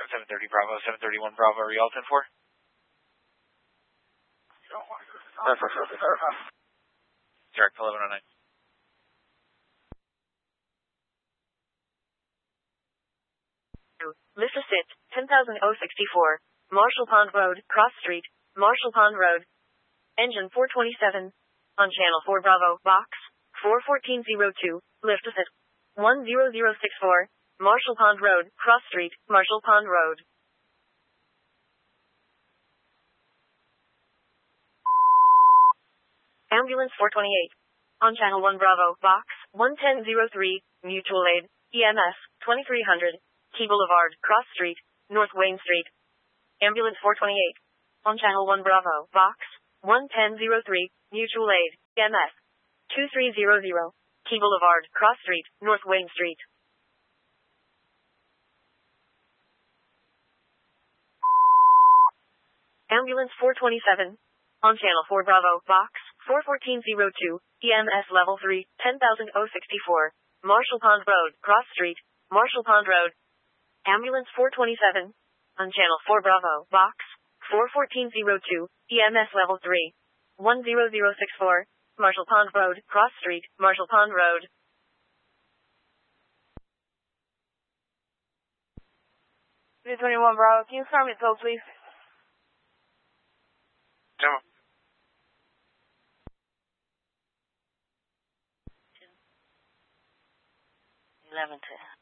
730 Bravo, 731 Bravo, are you all 10-4? Direct 1109. Lift assist, 10,064. Marshall Pond Road, Cross Street, Marshall Pond Road. Engine 427. On Channel 4 Bravo, Box 41402. Lift assist, 10064. Marshall Pond Road, Cross Street, Marshall Pond Road. Ambulance 428. On Channel 1 Bravo, Box 11003. Mutual Aid, EMS 2300. Key Boulevard, Cross Street, North Wayne Street. Ambulance 428. On Channel 1 Bravo, Box 11003. Mutual Aid, EMS 2300. Key Boulevard, Cross Street, North Wayne Street. Ambulance 427. On Channel 4 Bravo, Box 41402. EMS Level 3, 10,064. Marshall Pond Road, Cross Street, Marshall Pond Road. Ambulance 427. On Channel 4 Bravo, Box 41402. EMS Level 3, 10064. Marshall Pond Road, Cross Street, Marshall Pond Road. $321 Bravo, can you start me code, please? Demo. 1110.